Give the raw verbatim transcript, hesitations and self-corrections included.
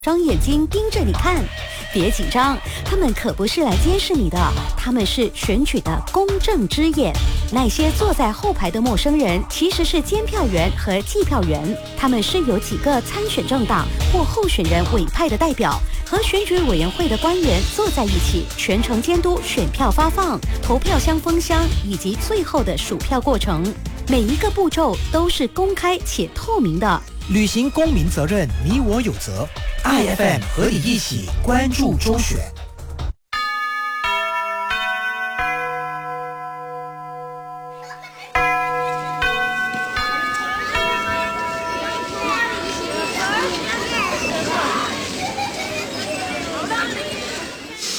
双眼睛盯着你看，别紧张，他们可不是来监视你的，他们是选举的公正之眼。那些坐在后排的陌生人其实是监票员和计票员，他们是由几个参选政党或候选人委派的代表，和选举委员会的官员坐在一起，全程监督选票发放、投票箱封箱以及最后的数票过程。每一个步骤都是公开且透明的。 履行公民责任，你我有责。I F M 和你一起关注周选。